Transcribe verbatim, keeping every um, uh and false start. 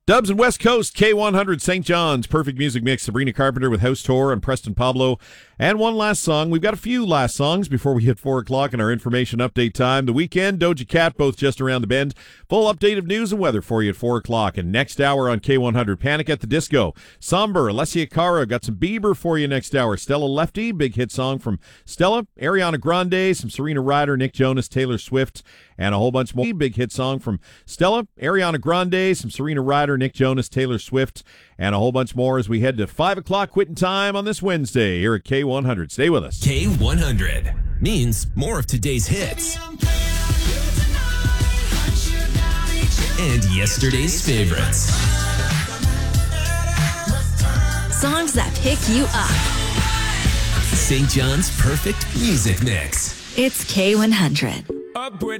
Dubs and West Coast, K one hundred Saint John's, Perfect Music Mix, Sabrina Carpenter with House Tour and Preston Pablo. And one last song. We've got a few last songs before we hit four o'clock in our information update time. The Weekend, Doja Cat, both just around the bend. Full update of news and weather for you at four o'clock. And next hour on K one hundred, Panic at the Disco. Somber, Alessia Cara, got some Bieber for you next hour. Stella Lefty, big hit song from Stella. Ariana Grande, some Serena Ryder, Nick Jonas, Taylor Swift, and a whole bunch more. Big hit song from Stella, Ariana Grande, some Serena Ryder, Nick Jonas, Taylor Swift, and a whole bunch more as we head to five o'clock quitting time on this Wednesday here at K one hundred. Stay with us. K one hundred means more of today's hits and yesterday's favorites. Songs that pick you up. Saint John's Perfect Music Mix. It's K one hundred. Up with